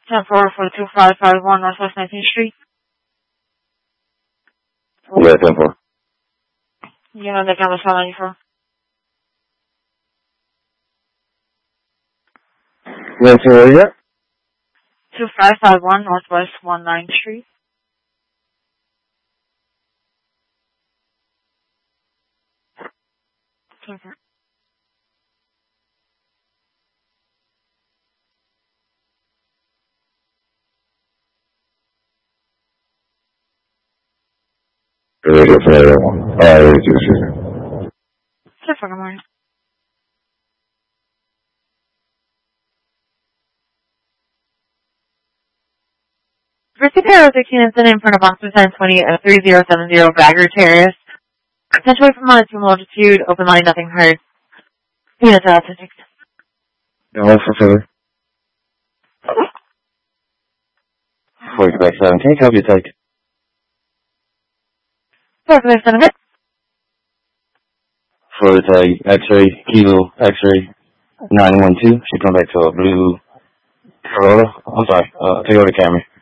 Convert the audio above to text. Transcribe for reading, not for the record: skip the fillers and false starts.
10-4 for 2551 Northwest 19th Street. Yeah, 10-4. You know the camera's calling you from. Yeah, so where you at? 2551 Northwest 19th Street. Okay. Radio for everyone. Radio to the Good fucking morning. Receipt Arrow 16 incident in front of Officer 1020 at 3070 Bagger Terrace. Essentially from longitude altitude, open line, nothing heard. Units are autistic. Yeah, Alpha 7. 4 Quebec 7. Can you copy your take? 4 Quebec 7 hit. For the tag, X-ray, Kilo, X-ray, 912. Should come back to a blue Corolla. I'm sorry, Toyota Camry.